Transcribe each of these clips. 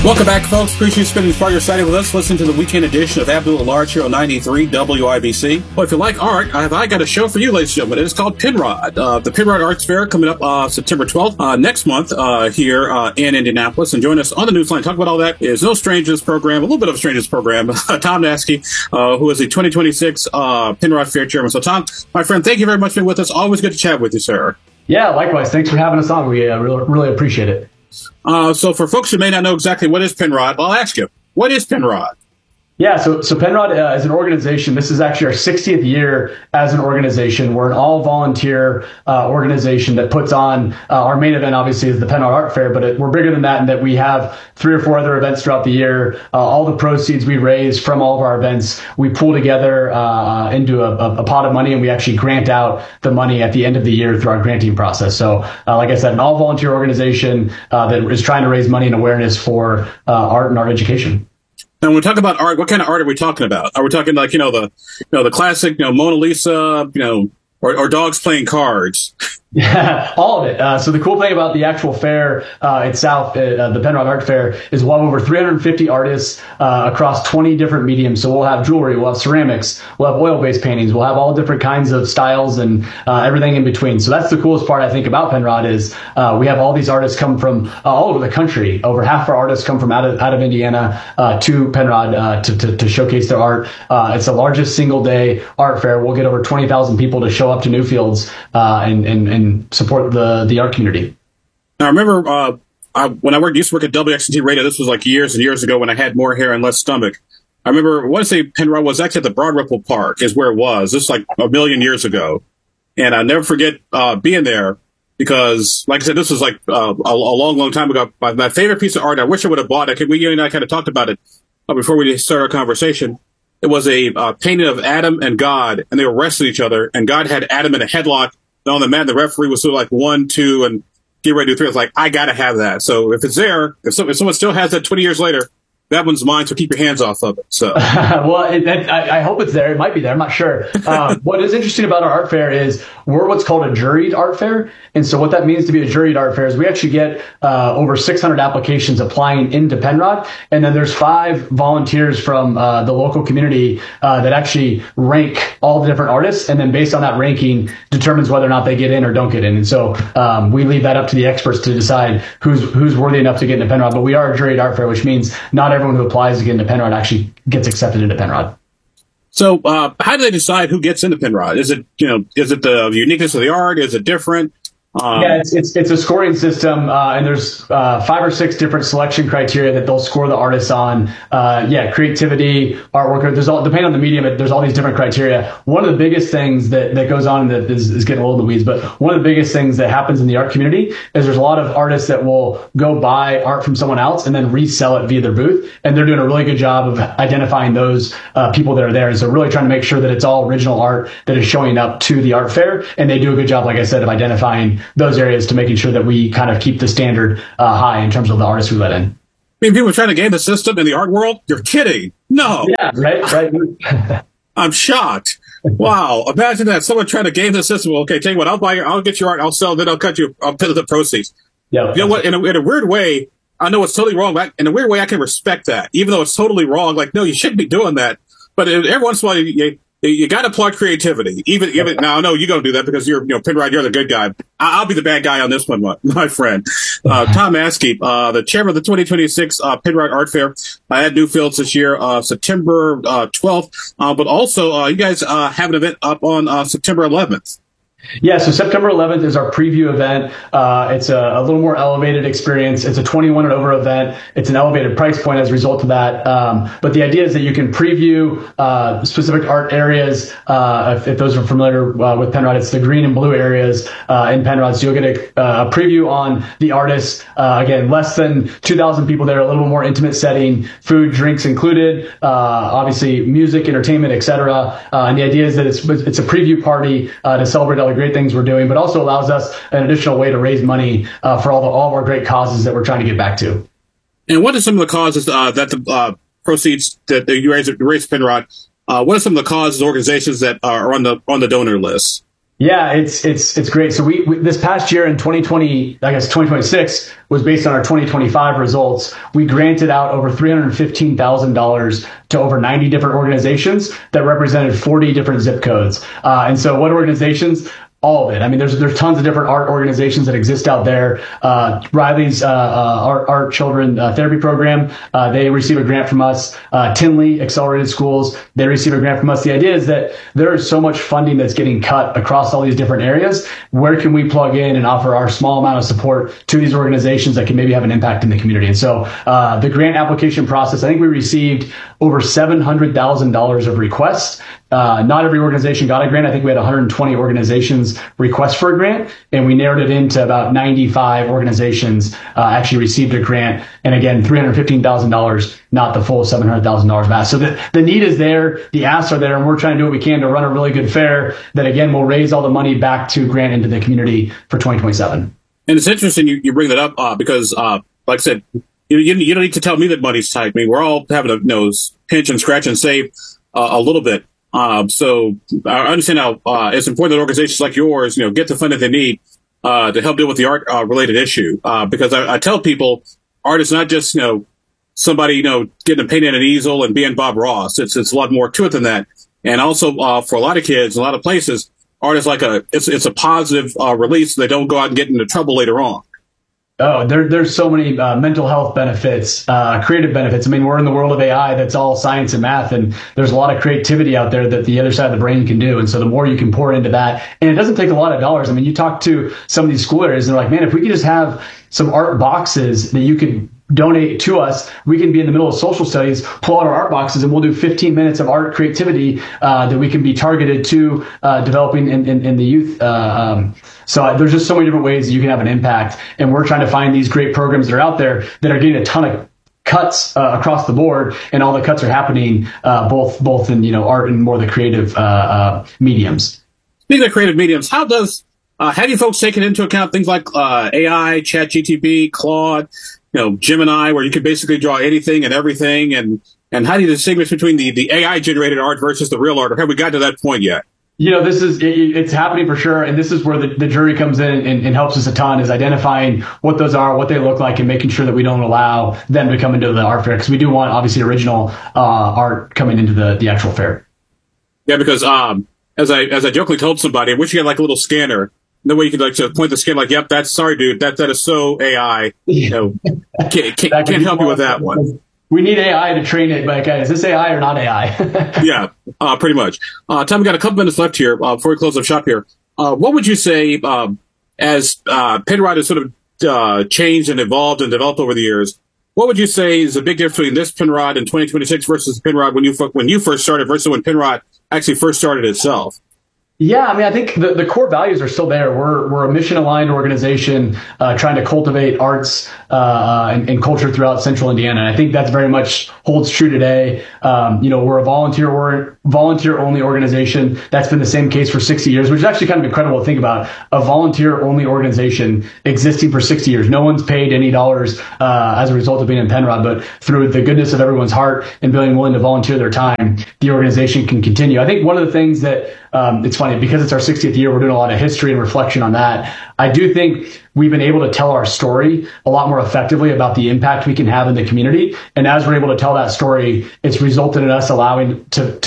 Welcome back, folks. Appreciate you spending part of your Saturday with us. Listen to the weekend edition of Abdul Large here on 93 WIBC. Well, if you like art, I got a show for you, ladies and gentlemen. It's called Penrod. The Penrod Arts Fair coming up September 12th next month here in Indianapolis. And join us on the Newsline. Talk about all that. Is no stranger to this program, a little bit of a stranger to this program. Tom Naskey, who is the 2026 Penrod Fair Chairman. So, Tom, my friend, thank you very much for being with us. Always good to chat with you, sir. Yeah, likewise. Thanks for having us on. We really appreciate it. So for folks who may not know exactly what is Penrod, I'll ask you, what is Penrod? Yeah, so Penrod is an organization. This is actually our 60th year as an organization. We're an all-volunteer organization that puts on our main event, obviously, is the Penrod Art Fair, but we're bigger than that in that we have 3 or 4 other events throughout the year. All the proceeds we raise from all of our events, we pull together into a pot of money, and we actually grant out the money at the end of the year through our granting process. So, like I said, an all-volunteer organization that is trying to raise money and awareness for art and art education. And when we talk about art, what kind of art are we talking about? Are we talking like, the classic, Mona Lisa, or dogs playing cards? Yeah, all of it. So the cool thing about the actual fair itself, the Penrod Art Fair, is we'll have over 350 artists across 20 different mediums. So we'll have jewelry, we'll have ceramics, we'll have oil-based paintings, we'll have all different kinds of styles and everything in between. So that's the coolest part, I think, about Penrod is we have all these artists come from all over the country. Over half of our artists come from out of Indiana to Penrod to showcase their art. It's the largest single-day art fair. We'll get over 20,000 people to show up to Newfields and support the art community. Now, I remember when I used to work at WXNT Radio, this was like years and years ago when I had more hair and less stomach. I remember, I want to say Penrod was actually at the Broad Ripple Park is where it was. This is like a million years ago. And I'll never forget being there because, like I said, this was like a long, long time ago. My favorite piece of art, I wish I would have bought it. You and I kind of talked about it before we started our conversation. It was a painting of Adam and God, and they were wrestling each other, and God had Adam in a headlock on the mat. The referee was sort of like 1, 2, and get ready to do 3. I was like, I got to have that. So if it's there, if someone still has that 20 years later, that one's mine, so keep your hands off of it. So, well, I hope it's there. It might be there. I'm not sure. What is interesting about our art fair is we're what's called a juried art fair. And so what that means to be a juried art fair is we actually get over 600 applications applying into Penrod. And then there's 5 volunteers from the local community that actually rank all the different artists. And then based on that ranking determines whether or not they get in or don't get in. And so we leave that up to the experts to decide who's worthy enough to get into Penrod. But we are a juried art fair, which means not everyone who applies to get into Penrod actually gets accepted into Penrod. So how do they decide who gets into Penrod? Is it the uniqueness of the art? Is it different? Yeah, it's a scoring system, and there's 5 or 6 different selection criteria that they'll score the artists on. Creativity, artwork. Depending on the medium, there's all these different criteria. One of the biggest things that goes on that is getting a little in the weeds, but one of the biggest things that happens in the art community is there's a lot of artists that will go buy art from someone else and then resell it via their booth, and they're doing a really good job of identifying those people that are there. And so really trying to make sure that it's all original art that is showing up to the art fair, and they do a good job, like I said, of identifying those areas to making sure that we kind of keep the standard high in terms of the artists we let in. I mean, people are trying to game the system in the art world? You're kidding. No. Yeah, right. I'm shocked. Wow. Imagine that. Someone trying to game the system. Well, okay, tell you what, I'll get your art, I'll sell it, then I'll pay the proceeds. Yeah. You know what? In a weird way, I know it's totally wrong, but in a weird way, I can respect that. Even though it's totally wrong, like, no, you shouldn't be doing that. But every once in a while, you got to applaud creativity. Even now, I know you don't do that because you're, Penrod, you're the good guy. I'll be the bad guy on this one, my friend. Tom Naskey, the chairman of the 2026 Penrod Art Fair at Newfields this year, September 12th. But also, you guys have an event up on September 11th. Yeah, so September 11th is our preview event. It's a little more elevated experience. It's a 21 and over event. It's an elevated price point as a result of that. But the idea is that you can preview specific art areas. If those are familiar with Penrod, it's the green and blue areas in Penrod. So you'll get a preview on the artists. Again, less than 2,000 people there, a little more intimate setting, food, drinks included, obviously music, entertainment, etc. And the idea is that it's a preview party to celebrate all the great things we're doing, but also allows us an additional way to raise money for all of our great causes that we're trying to get back to. And what are some of the causes that the proceeds that you raise Penrod? What are some of the causes, organizations that are on the donor list? Yeah, it's great. So we this past year in 2020, I guess 2026 was based on our 2025 results. We granted out over $315,000 to over 90 different organizations that represented 40 different zip codes. And so what organizations? All of it. I mean, there's tons of different art organizations that exist out there. Riley's Art Children Therapy Program, they receive a grant from us. Tinley Accelerated Schools, they receive a grant from us. The idea is that there is so much funding that's getting cut across all these different areas. Where can we plug in and offer our small amount of support to these organizations that can maybe have an impact in the community? And so the grant application process, I think we received over $700,000 of requests. Not every organization got a grant. I think we had 120 organizations request for a grant, and we narrowed it into about 95 organizations actually received a grant. And again, $315,000, not the full $700,000 of ask. So the need is there, the asks are there, and we're trying to do what we can to run a really good fair that, again, will raise all the money back to grant into the community for 2027. And it's interesting you bring that up because, like I said, you don't need to tell me that money's tight. I mean, we're all having to pinch and scratch and save a little bit. So I understand how it's important that organizations like yours, get the funding they need to help deal with the art related issue. Because I tell people, art is not just somebody getting a paint in an easel and being Bob Ross. It's a lot more to it than that. And also for a lot of kids, a lot of places, art is like it's a positive release so they don't go out and get into trouble later on. Oh, there's so many mental health benefits, creative benefits. I mean, we're in the world of AI that's all science and math, and there's a lot of creativity out there that the other side of the brain can do. And so the more you can pour into that, and it doesn't take a lot of dollars. I mean, you talk to some of these school areas, and they're like, man, if we could just have some art boxes that you could donate to us, we can be in the middle of social studies, pull out our art boxes, and we'll do 15 minutes of art creativity that we can be targeted to developing in the youth. So there's just so many different ways that you can have an impact. And we're trying to find these great programs that are out there that are getting a ton of cuts across the board, and all the cuts are happening both in art and more the creative mediums. Speaking of creative mediums, how do you folks take into account things like AI, ChatGPT, Claude, Gemini, where you can basically draw anything and everything, and how do you distinguish between the AI generated art versus the real art, or have we got to that point yet? It's happening for sure. And this is where the jury comes in and helps us a ton, is identifying what those are, what they look like, and making sure that we don't allow them to come into the art fair. Because we do want, obviously, original art coming into the actual fair. Yeah, because as I jokingly told somebody, I wish you had like a little scanner. No way you could to point the scanner like, yep, sorry, dude, that is so AI. Can't help you with that one. We need AI to train it, but is this AI or not AI? Yeah, pretty much. Tom, we got a couple minutes left here before we close up shop here. What would you say, as Penrod has sort of changed and evolved and developed over the years, what would you say is the big difference between this Penrod in 2026 versus Penrod when you first started versus when Penrod actually first started itself? Yeah, I mean, I think the core values are still there. We're a mission-aligned organization trying to cultivate arts and culture throughout Central Indiana. And I think that's very much holds true today. We're a volunteer-only organization. That's been the same case for 60 years, which is actually kind of incredible to think about. A volunteer-only organization existing for 60 years. No one's paid any dollars as a result of being in Penrod, but through the goodness of everyone's heart and being willing to volunteer their time, the organization can continue. I think one of the things that it's funny, because it's our 60th year, we're doing a lot of history and reflection on that. I do think we've been able to tell our story a lot more effectively about the impact we can have in the community. And as we're able to tell that story, it's resulted in us allowing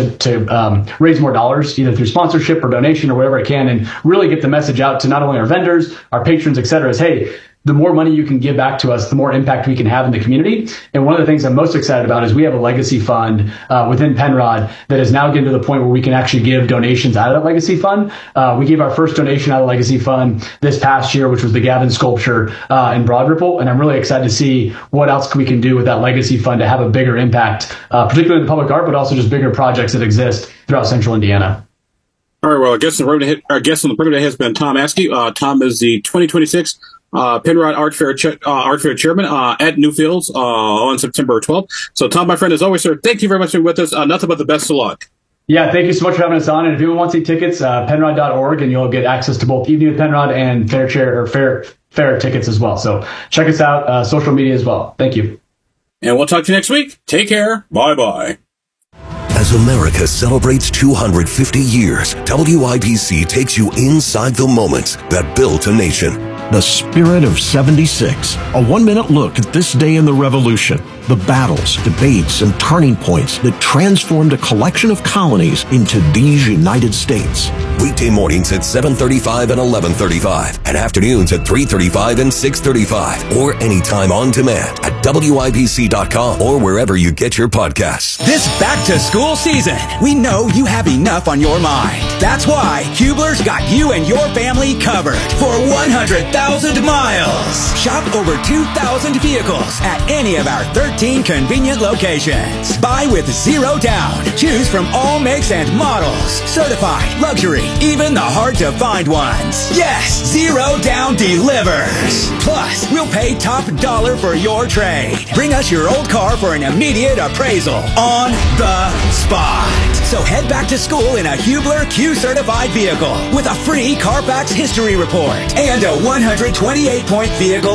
to raise more dollars, either through sponsorship or donation or whatever it can, and really get the message out to not only our vendors, our patrons, et cetera, is, hey, the more money you can give back to us, the more impact we can have in the community. And one of the things I'm most excited about is we have a legacy fund within Penrod that is now getting to the point where we can actually give donations out of that legacy fund. We gave our first donation out of the legacy fund this past year, which was the Gavin sculpture in Broad Ripple. And I'm really excited to see what else we can do with that legacy fund to have a bigger impact, particularly in the public art, but also just bigger projects that exist throughout Central Indiana. All right, well, our guest on the program has been Tom Askey. Tom is the 2026 Penrod Art Fair Chairman at Newfields on September 12th. So, Tom, my friend, as always, sir, thank you very much for being with us. Nothing but the best of luck. Yeah, thank you so much for having us on. And if anyone wants to see tickets, penrod.org, and you'll get access to both Evening with Penrod and fair tickets as well. So check us out, social media as well. Thank you. And we'll talk to you next week. Take care. Bye-bye. As America celebrates 250 years, WIBC takes you inside the moments that built a nation. The Spirit of 76, a 1-minute look at this day in the Revolution, the battles, debates, and turning points that transformed a collection of colonies into these United States. Weekday mornings at 7:35 and 11:35, and afternoons at 3:35 and 6:35, or anytime on demand at WIBC.com or wherever you get your podcasts. This back-to-school season, we know you have enough on your mind. That's why Hubler's got you and your family covered for 100,000 miles. Shop over 2,000 vehicles at any of our 13 convenient locations. Buy with zero down. Choose from all makes and models. Certified, luxury, even the hard-to-find ones. Yes, zero down delivers. Plus, we'll pay top dollar for your trade. Bring us your old car for an immediate appraisal on the spot. So head back to school in a Hubler Q-certified vehicle with a free Carfax history report and a 128-point vehicle